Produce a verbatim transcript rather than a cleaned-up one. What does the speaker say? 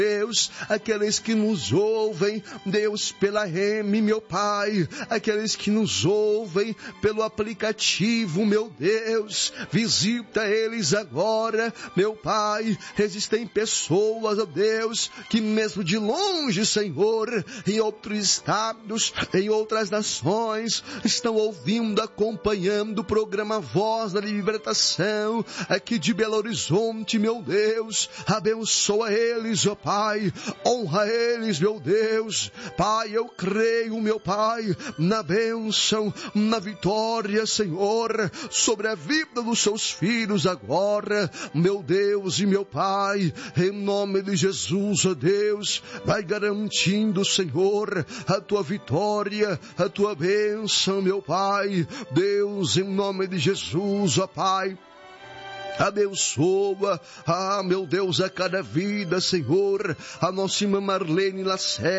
Deus, aqueles que nos ouvem, Deus, pela R E M, meu Pai, aqueles que nos ouvem pelo aplicativo, meu Deus, visita eles agora, meu Pai. Existem pessoas, ó Deus, que mesmo de longe, Senhor, em outros estados, em outras nações, estão ouvindo, acompanhando o programa Voz da Libertação, aqui de Belo Horizonte, meu Deus. Abençoa eles, ó Pai, honra eles, meu Deus. Pai, eu creio, meu Pai, na bênção, na vitória, Senhor, sobre a vida dos seus filhos agora, meu Deus e meu Pai, em nome de Jesus, ó Deus, vai garantindo, Senhor, a tua vitória, a tua bênção, meu Pai, Deus, em nome de Jesus, ó Pai. Abençoa, ah, meu Deus, a cada vida, Senhor, a nossa irmã Marlene Lacerda,